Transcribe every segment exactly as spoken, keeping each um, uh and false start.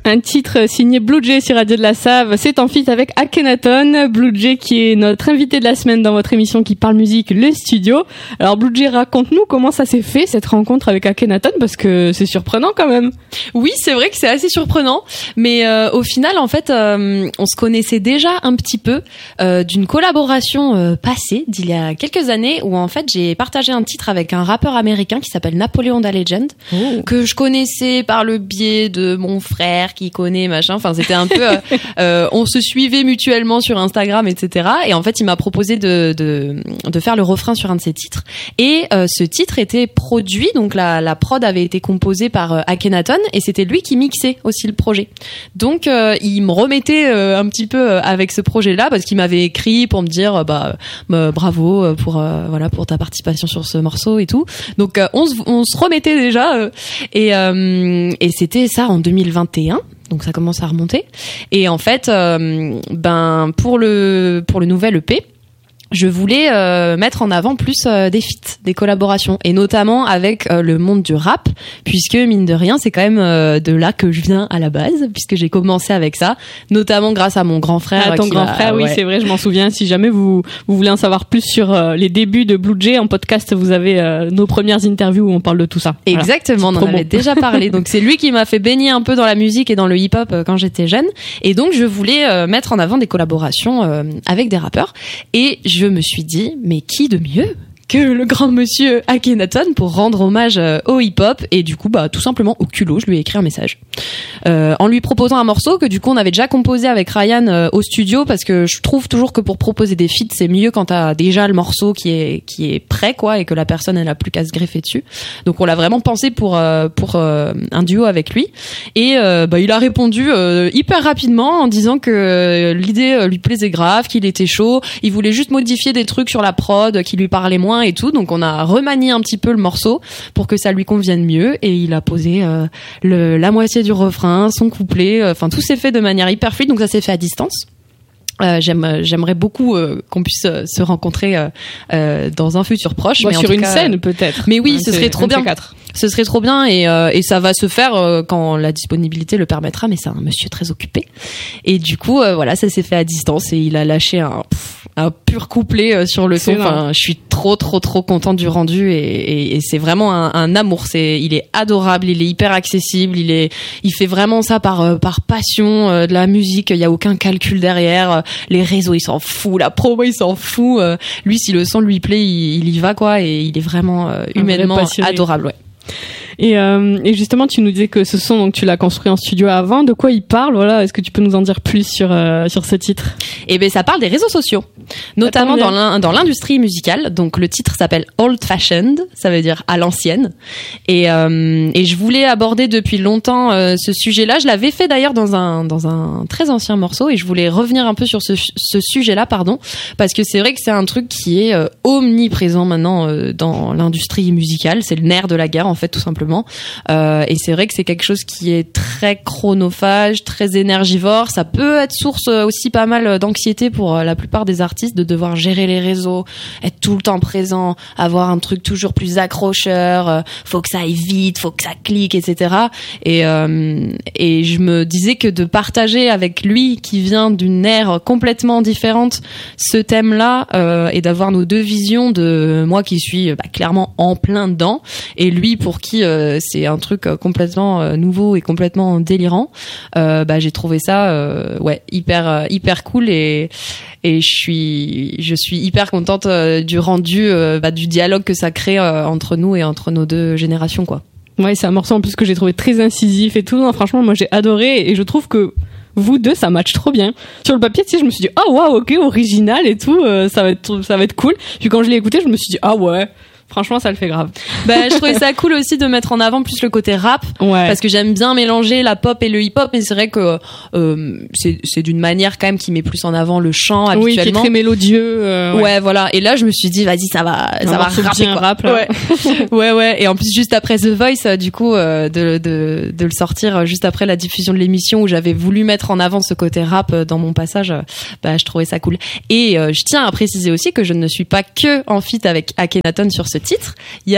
Un titre signé Blue Jay sur Radio de la Save, c'est en feat avec Akhenaton. Blue Jay qui est notre invité de la semaine dans votre émission qui parle musique, le studio. Alors Blue Jay, raconte-nous comment ça s'est fait cette rencontre avec Akhenaton, parce que c'est surprenant quand même. Oui, c'est vrai que c'est assez surprenant, mais euh, au final en fait euh, on se connaissait déjà un petit peu euh, d'une collaboration euh, passée d'il y a quelques années où en fait j'ai partagé un titre avec un rappeur américain qui s'appelle Napoleon Da Legend, oh. que je connaissais par le biais de mon frère qui connaît machin, enfin c'était un peu euh, euh, on se suivait mutuellement sur Instagram, etc. Et en fait il m'a proposé de de de faire le refrain sur un de ses titres, et euh, ce titre était produit, donc la la prod avait été composée par euh, Akhenaton, et c'était lui qui mixait aussi le projet. Donc euh, il me remettait euh, un petit peu euh, avec ce projet là, parce qu'il m'avait écrit pour me dire euh, bah euh, bravo pour euh, voilà pour ta participation sur ce morceau et tout. Donc euh, on se on se remettait déjà euh, et euh, et c'était ça en deux mille vingt et un. Donc ça commence à remonter. Et en fait, euh, ben pour le pour le nouvel E P, je voulais euh, mettre en avant plus euh, des feats, des collaborations, et notamment avec euh, le monde du rap, puisque mine de rien, c'est quand même euh, de là que je viens à la base, puisque j'ai commencé avec ça, notamment grâce à mon grand frère. Ah, ton grand va, frère, oui, ouais. c'est vrai, je m'en souviens. Si jamais vous vous voulez en savoir plus sur euh, les débuts de Blue Jay en podcast, vous avez euh, nos premières interviews où on parle de tout ça. Exactement, voilà. On en avait déjà parlé. Donc c'est lui qui m'a fait baigner un peu dans la musique et dans le hip-hop euh, quand j'étais jeune, et donc je voulais euh, mettre en avant des collaborations euh, avec des rappeurs, et je je me suis dit, mais qui de mieux que le grand monsieur Akhenaton pour rendre hommage au hip-hop, et du coup bah tout simplement au culot je lui ai écrit un message euh, en lui proposant un morceau que du coup on avait déjà composé avec Ryan euh, au studio, parce que je trouve toujours que pour proposer des feats c'est mieux quand t'as déjà le morceau qui est qui est prêt quoi, et que la personne elle a plus qu'à se greffer dessus. Donc on l'a vraiment pensé pour euh, pour euh, un duo avec lui, et euh, bah il a répondu euh, hyper rapidement en disant que euh, l'idée euh, lui plaisait grave, qu'il était chaud, il voulait juste modifier des trucs sur la prod qui lui parlaient moins et tout. Donc on a remanié un petit peu le morceau pour que ça lui convienne mieux, et il a posé euh, le, la moitié du refrain, son couplet, enfin euh, tout s'est fait de manière hyper fluide, donc ça s'est fait à distance. Euh, j'aime, j'aimerais beaucoup euh, qu'on puisse euh, se rencontrer euh, euh, dans un futur proche, bon, mais sur en une cas, scène peut-être. Mais oui, un ce serait trop bien. Ce serait trop bien, et, euh, et ça va se faire euh, quand la disponibilité le permettra, mais c'est un monsieur très occupé. Et du coup, euh, voilà, ça s'est fait à distance, et il a lâché un, pff, un pur couplet euh, sur le son. Enfin, je suis trop, trop, trop contente du rendu, et, et, et c'est vraiment un, un amour. C'est, il est adorable, il est hyper accessible, il est, il fait vraiment ça par, euh, par passion euh, de la musique. Il y a aucun calcul derrière. Les réseaux, il s'en fout. La promo, il s'en fout. Euh, lui, si le son lui plaît, il, il y va quoi, et il est vraiment euh, humainement adorable. Ouais. Et, euh, et justement, tu nous disais que ce son, donc tu l'as construit en studio avant. De quoi il parle, voilà? Est-ce que tu peux nous en dire plus sur euh, sur ce titre? Eh ben, ça parle des réseaux sociaux, notamment dans l'in- dans l'industrie musicale. Donc le titre s'appelle Old Fashioned, ça veut dire à l'ancienne. Et euh, et je voulais aborder depuis longtemps euh, ce sujet-là. Je l'avais fait d'ailleurs dans un dans un très ancien morceau, et je voulais revenir un peu sur ce ce sujet-là, pardon, parce que c'est vrai que c'est un truc qui est euh, omniprésent maintenant euh, dans l'industrie musicale. C'est le nerf de la guerre en fait, tout simplement. Euh, et c'est vrai que c'est quelque chose qui est très chronophage, très énergivore. Ça peut être source aussi pas mal d'anxiété pour la plupart des artistes, de devoir gérer les réseaux, être tout le temps présent, avoir un truc toujours plus accrocheur, euh, faut que ça aille vite, faut que ça clique, et cetera. Et, euh, et je me disais que de partager avec lui, qui vient d'une ère complètement différente, ce thème-là, euh, et d'avoir nos deux visions, de moi qui suis bah, clairement en plein dedans, et lui pour qui euh, c'est un truc complètement euh, nouveau et complètement délirant, euh, bah j'ai trouvé ça euh, ouais hyper euh, hyper cool, et et je suis je suis hyper contente euh, du rendu, euh, bah, du dialogue que ça crée euh, entre nous et entre nos deux générations quoi. Ouais, c'est un morceau en plus que j'ai trouvé très incisif et tout. Non, franchement, moi j'ai adoré, et je trouve que vous deux, ça match trop bien. Sur le papier, tu sais, je me suis dit, ah oh, waouh, ok, original et tout, euh, ça va être, ça va être cool. Puis quand je l'ai écouté, je me suis dit, ah ouais. Franchement, ça le fait grave. Bah, je trouvais ça cool aussi de mettre en avant plus le côté rap, ouais. Parce que j'aime bien mélanger la pop et le hip-hop, mais c'est vrai que euh, c'est, c'est d'une manière quand même qui met plus en avant le chant habituellement. Oui, qui est très mélodieux. Euh, ouais. ouais, voilà. Et là, je me suis dit, vas-y, ça va, ça va rapper quoi. Rap, là. Ouais. ouais, ouais. Et en plus, juste après The Voice, euh, du coup, euh, de, de, de le sortir juste après la diffusion de l'émission où j'avais voulu mettre en avant ce côté rap dans mon passage, euh, bah, je trouvais ça cool. Et euh, je tiens à préciser aussi que je ne suis pas que en feat avec Akhenaton sur ce titre. Il y a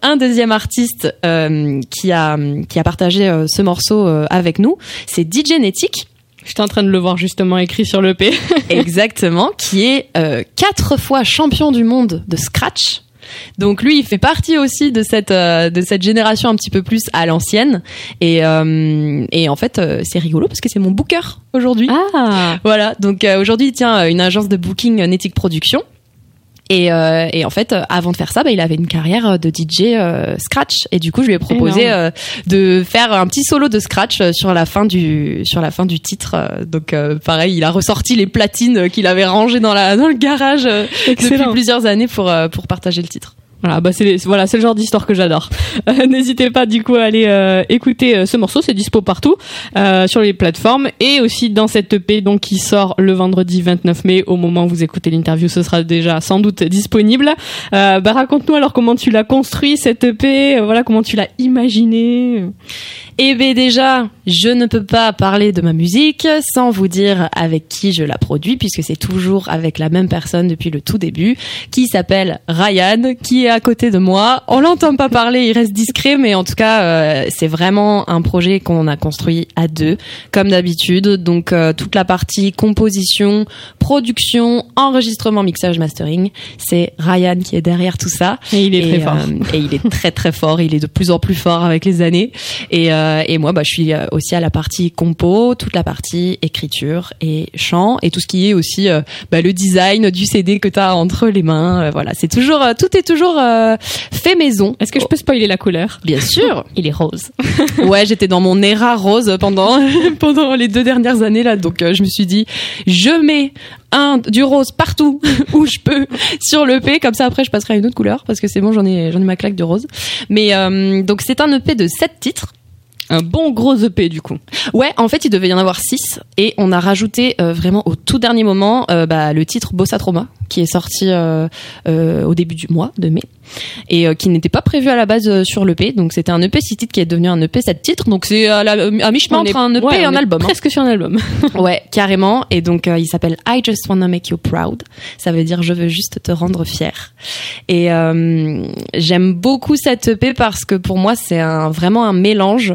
un deuxième artiste euh, qui a qui a partagé euh, ce morceau euh, avec nous, c'est D J Netic. J'étais en train de le voir justement écrit sur l'E P. Exactement, qui est euh, quatre fois champion du monde de scratch. Donc lui, il fait partie aussi de cette euh, de cette génération un petit peu plus à l'ancienne. Et euh, et en fait, euh, c'est rigolo parce que c'est mon booker aujourd'hui. Ah. Voilà. Donc euh, aujourd'hui, il tient une agence de booking euh, Netic Productions. Et, euh, et en fait, euh, avant de faire ça, bah, il avait une carrière de D J euh, scratch. Et du coup, je lui ai proposé euh, de faire un petit solo de scratch sur la fin du sur la fin du titre. Donc, euh, pareil, il a ressorti les platines qu'il avait rangées dans la dans le garage euh, depuis plusieurs années pour euh, pour partager le titre. Voilà, bah c'est les, voilà, c'est le genre d'histoire que j'adore. Euh, n'hésitez pas du coup à aller euh, écouter euh, ce morceau, c'est dispo partout euh, sur les plateformes et aussi dans cette E P donc qui sort le vendredi vingt-neuf mai. Au moment où vous écoutez l'interview, ce sera déjà sans doute disponible. Euh, bah raconte-nous alors comment tu l'as construit cette E P, euh, voilà comment tu l'as imaginé. Eh bien déjà, je ne peux pas parler de ma musique sans vous dire avec qui je la produis, puisque c'est toujours avec la même personne depuis le tout début, qui s'appelle Ryan, qui est à côté de moi. On l'entend pas parler, il reste discret, mais en tout cas, euh, c'est vraiment un projet qu'on a construit à deux, comme d'habitude. Donc euh, toute la partie composition, production, enregistrement, mixage, mastering, c'est Ryan qui est derrière tout ça. Et il est et, très fort. Euh, et il est très très fort, il est de plus en plus fort avec les années. Et euh, Et moi, bah, je suis aussi à la partie compo, toute la partie écriture et chant, et tout ce qui est aussi euh, bah, le design du C D que t'as entre les mains. Euh, voilà, c'est toujours, euh, tout est toujours euh, fait maison. Est-ce que je peux spoiler la couleur ? Bien sûr. Il est rose. Ouais, j'étais dans mon era rose pendant pendant les deux dernières années là, donc euh, je me suis dit, je mets un du rose partout où je peux sur l'E P, comme ça après je passerai à une autre couleur parce que c'est bon, j'en ai j'en ai ma claque de rose. Mais euh, donc c'est un E P de sept titres. Un bon gros E P du coup. Ouais, en fait, il devait y en avoir six et on a rajouté euh, vraiment au tout dernier moment euh, bah, le titre Bossa Trauma qui est sorti euh, euh, au début du mois de mai et euh, qui n'était pas prévu à la base euh, sur l'E P. Donc c'était un E P six titres qui est devenu un E P sept titres. Donc c'est à, la, à mi-chemin entre un E P ouais, et un album. Presque hein. sur un album. Ouais, carrément. Et donc euh, il s'appelle I Just Wanna Make You Proud. Ça veut dire je veux juste te rendre fier. Et euh, j'aime beaucoup cette E P parce que pour moi c'est un, vraiment un mélange.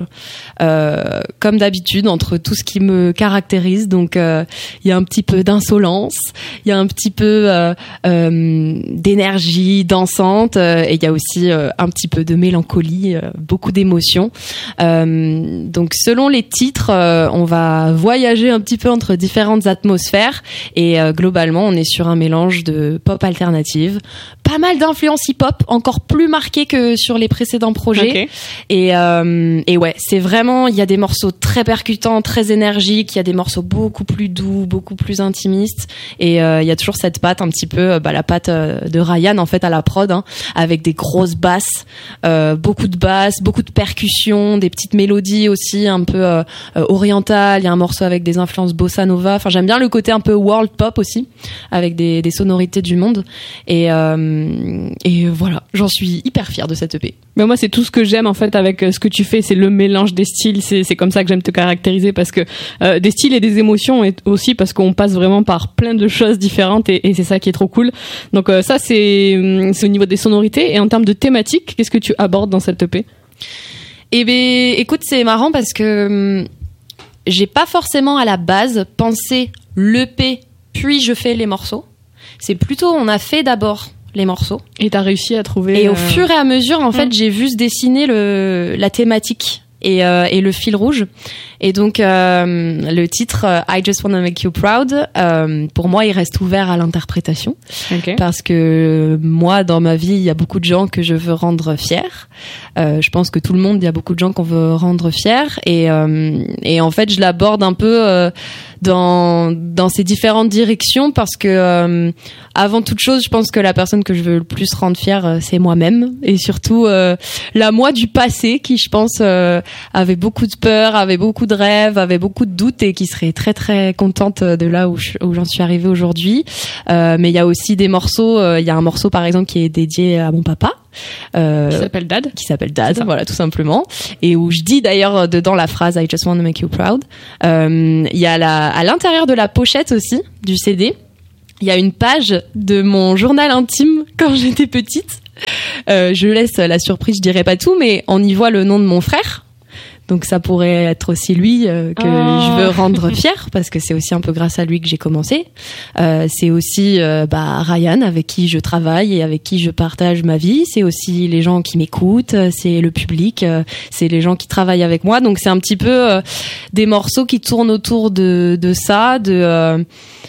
Euh, comme d'habitude entre tout ce qui me caractérise, donc il euh, y a un petit peu d'insolence, il y a un petit peu euh, euh, d'énergie dansante euh, et il y a aussi euh, un petit peu de mélancolie, euh, beaucoup d'émotions. Euh, donc selon les titres, euh, on va voyager un petit peu entre différentes atmosphères et euh, globalement on est sur un mélange de pop alternative, pas mal d'influences hip-hop, encore plus marquées que sur les précédents projets. Okay. Et, euh, et ouais, c'est vraiment, il y a des morceaux très percutants, très énergiques, il y a des morceaux beaucoup plus doux, beaucoup plus intimistes. Et euh, il y a toujours cette patte un petit peu, bah, la patte de Ryan en fait à la prod, hein, avec des grosses basses, euh, beaucoup de basses, beaucoup de percussions, des petites mélodies aussi un peu euh, orientales. Il y a un morceau avec des influences bossa nova. Enfin, j'aime bien le côté un peu world pop aussi, avec des, des sonorités du monde. Et euh, Et voilà, j'en suis hyper fière de cette E P. Mais moi, c'est tout ce que j'aime en fait avec ce que tu fais, c'est le mélange des styles. C'est, c'est comme ça que j'aime te caractériser parce que euh, des styles et des émotions et aussi parce qu'on passe vraiment par plein de choses différentes et, et c'est ça qui est trop cool. Donc euh, ça, c'est, c'est au niveau des sonorités. Et en termes de thématique, qu'est-ce que tu abordes dans cette E P ? Eh ben, écoute, c'est marrant parce que hum, j'ai pas forcément à la base pensé l'E P puis je fais les morceaux. C'est plutôt on a fait d'abord les morceaux. Et t'as réussi à trouver... Et euh... au fur et à mesure, en fait, mmh. j'ai vu se dessiner le, la thématique et, euh, et le fil rouge. Et donc, euh, le titre euh, I Just Wanna Make You Proud, euh, pour moi, il reste ouvert à l'interprétation. Okay. Parce que moi, dans ma vie, il y a beaucoup de gens que je veux rendre fiers. Euh, je pense que tout le monde, il y a beaucoup de gens qu'on veut rendre fiers. Et, euh, et en fait, je l'aborde un peu... Euh, dans dans ces différentes directions parce que euh, avant toute chose, je pense que la personne que je veux le plus rendre fière, euh, c'est moi-même et surtout euh, la moi du passé qui, je pense, euh, avait beaucoup de peur, avait beaucoup de rêves, avait beaucoup de doutes et qui serait très très contente de là où, je, où j'en suis arrivée aujourd'hui. Euh, mais il y a aussi des morceaux, il euh, y a un morceau par exemple qui est dédié à mon papa. Euh, qui s'appelle Dad. Qui s'appelle Dad, voilà, tout simplement. Et où je dis d'ailleurs dedans la phrase I just want to make you proud. Il euh, y a la, à l'intérieur de la pochette aussi, du C D, il y a une page de mon journal intime quand j'étais petite. Euh, je laisse la surprise, je dirais pas tout, mais on y voit le nom de mon frère. Donc ça pourrait être aussi lui euh, que oh. je veux rendre fier, parce que c'est aussi un peu grâce à lui que j'ai commencé. Euh, c'est aussi euh, bah, Ryan avec qui je travaille et avec qui je partage ma vie. C'est aussi les gens qui m'écoutent, c'est le public, euh, c'est les gens qui travaillent avec moi. Donc c'est un petit peu euh, des morceaux qui tournent autour de, de ça, de... Euh,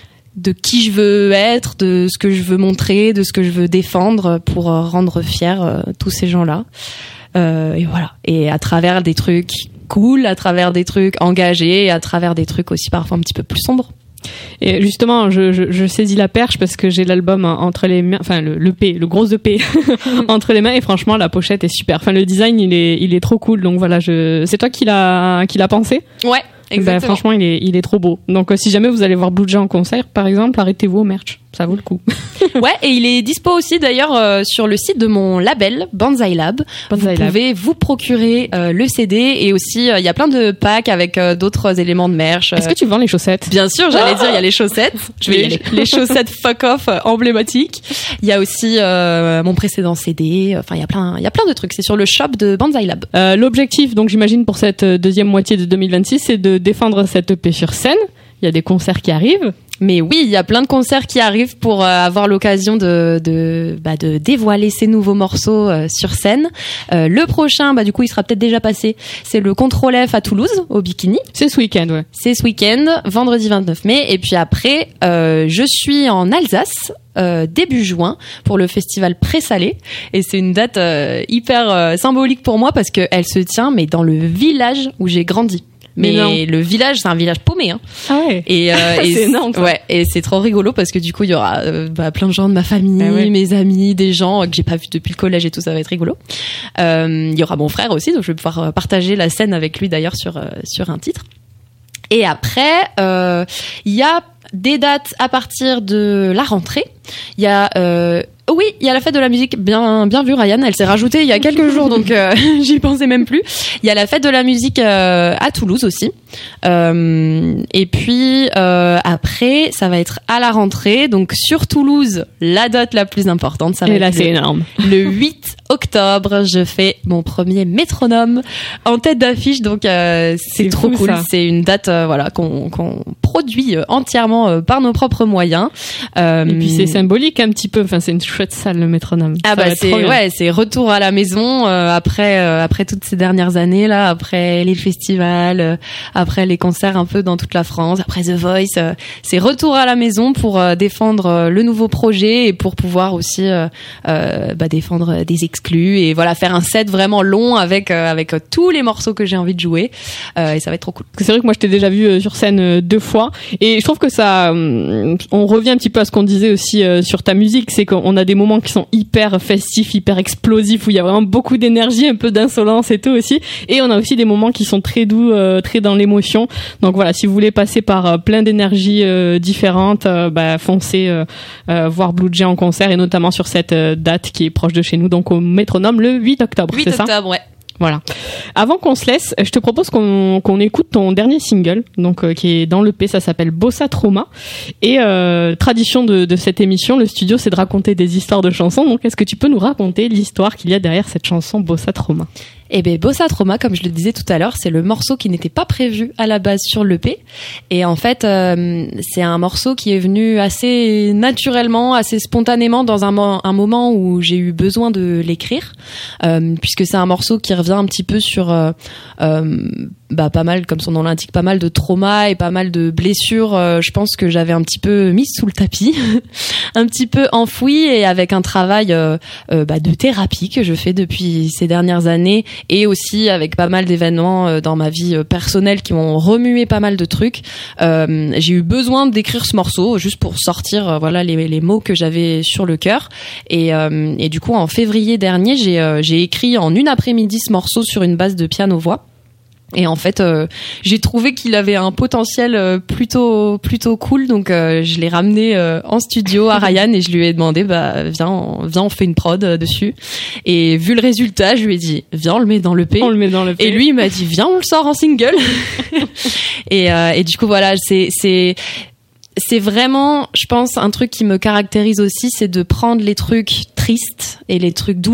de qui je veux être, de ce que je veux montrer, de ce que je veux défendre pour rendre fiers euh, tous ces gens-là. Euh, et voilà. Et à travers des trucs cool, à travers des trucs engagés, et à travers des trucs aussi parfois un petit peu plus sombres. Et justement, je, je, je saisis la perche parce que j'ai l'album entre les mains, enfin le, le P, le gros E P entre les mains, et franchement la pochette est super. Enfin le design il est il est trop cool. Donc voilà, je c'est toi qui l'a qui l'a pensé? Ouais. Exactement. Ben, franchement, il est, il est trop beau. Donc, euh, si jamais vous allez voir Blue Jay en concert, par exemple, arrêtez-vous au merch. Ça vaut le coup. Ouais, et il est dispo aussi d'ailleurs euh, sur le site de mon label Banzai Lab. Banzai vous Lab. pouvez vous procurer euh, le C D, et aussi il euh, y a plein de packs avec euh, d'autres éléments de merch. Est-ce que tu vends les chaussettes? Bien sûr, j'allais dire il y a les chaussettes. Je vais y aller. Les chaussettes fuck off euh, emblématiques. Il y a aussi euh, mon précédent C D. Enfin, il y a plein, il y a plein de trucs. C'est sur le shop de Banzai Lab. Euh, l'objectif, donc j'imagine pour cette deuxième moitié de deux mille vingt-six, c'est de défendre cette E P sur scène. Il y a des concerts qui arrivent. Mais oui, il y a plein de concerts qui arrivent pour euh, avoir l'occasion de de, bah, de dévoiler ces nouveaux morceaux euh, sur scène. Euh, le prochain, bah du coup, il sera peut-être déjà passé. C'est le Contrôle F à Toulouse, au Bikini. C'est ce week-end, ouais. C'est ce week-end, vendredi vingt-neuf mai. Et puis après, euh, je suis en Alsace. Euh, début juin pour le festival Pré-Salé, et c'est une date euh, hyper euh, symbolique pour moi parce que elle se tient mais dans le village où j'ai grandi. Mais, mais le village, c'est un village paumé, hein. Ah ouais. Et, euh, et c'est énorme. Ça. Ouais. Et c'est trop rigolo parce que du coup, il y aura euh, bah, plein de gens de ma famille, ah ouais. mes amis, des gens que j'ai pas vus depuis le collège et tout, ça va être rigolo. Euh, il y aura mon frère aussi, donc je vais pouvoir partager la scène avec lui d'ailleurs sur euh, sur un titre. Et après, euh, il y a des dates à partir de la rentrée. Il y a euh, oui, il y a la fête de la musique, bien bien vu Ryan, elle s'est rajoutée il y a quelques jours, donc euh, j'y pensais même plus. Il y a la fête de la musique euh, à Toulouse aussi. Euh, et puis euh, après, ça va être à la rentrée, donc sur Toulouse, la date la plus importante, ça va et être là, le, c'est énorme. Le huit octobre, je fais mon premier métronome en tête d'affiche, donc euh, c'est, c'est trop fou, cool. Ça. C'est une date euh, voilà qu'on, qu'on produit entièrement euh, par nos propres moyens. Euh, et puis c'est symbolique un petit peu. Enfin, c'est une chouette salle, le métronome. Ah ça bah c'est ouais, c'est retour à la maison euh, après euh, après toutes ces dernières années là, après les festivals, euh, après les concerts un peu dans toute la France, après The Voice. Euh, c'est retour à la maison pour euh, défendre euh, le nouveau projet et pour pouvoir aussi euh, euh, bah, défendre des exclus et voilà faire un set vraiment long avec euh, avec euh, tous les morceaux que j'ai envie de jouer. Euh, et ça va être trop cool. C'est vrai que moi je t'ai déjà vu euh, sur scène euh, deux fois et je trouve que ça, euh, on revient un petit peu à ce qu'on disait aussi euh, sur ta musique, c'est qu'on a des moments qui sont hyper festifs, hyper explosifs, où il y a vraiment beaucoup d'énergie, un peu d'insolence et tout aussi. Et on a aussi des moments qui sont très doux, euh, très dans l'émotion. Donc voilà, si vous voulez passer par euh, plein d'énergies euh, différentes, euh, bah, foncez euh, euh, voir Blue Jay en concert, et notamment sur cette euh, date qui est proche de chez nous, donc au Métronome le huit octobre, c'est ça ? huit octobre, ouais. Voilà. Avant qu'on se laisse, je te propose qu'on, qu'on écoute ton dernier single, donc euh, qui est dans l'E P, ça s'appelle Bossa Trauma. Et euh, tradition de, de cette émission, le studio, c'est de raconter des histoires de chansons. Donc, est-ce que tu peux nous raconter l'histoire qu'il y a derrière cette chanson Bossa Trauma ? Eh ben Bossa Trauma, comme je le disais tout à l'heure, c'est le morceau qui n'était pas prévu à la base sur l'E P. Et en fait, euh, c'est un morceau qui est venu assez naturellement, assez spontanément dans un, mo- un moment où j'ai eu besoin de l'écrire, euh, puisque c'est un morceau qui revient un petit peu sur euh, euh, bah pas mal, comme son nom l'indique, pas mal de traumas et pas mal de blessures. Euh, je pense que j'avais un petit peu mis sous le tapis, un petit peu enfoui, et avec un travail euh, euh, bah, de thérapie que je fais depuis ces dernières années. Et aussi avec pas mal d'événements euh, dans ma vie euh, personnelle qui m'ont remué pas mal de trucs. Euh, j'ai eu besoin d'écrire ce morceau juste pour sortir euh, voilà les, les mots que j'avais sur le cœur. Et, euh, et du coup, en février dernier, j'ai, euh, j'ai écrit en une après-midi ce morceau sur une base de piano-voix. Et en fait, euh, j'ai trouvé qu'il avait un potentiel euh, plutôt plutôt cool, donc euh, je l'ai ramené euh, en studio à Ryan et je lui ai demandé bah viens on, viens on fait une prod euh, dessus. Et vu le résultat, je lui ai dit viens on le met dans l'E P. On le met dans l'E P. Et lui il m'a dit viens on le sort en single. et euh, et du coup voilà, c'est c'est c'est vraiment, je pense, un truc qui me caractérise aussi, c'est de prendre les trucs très tristes et les trucs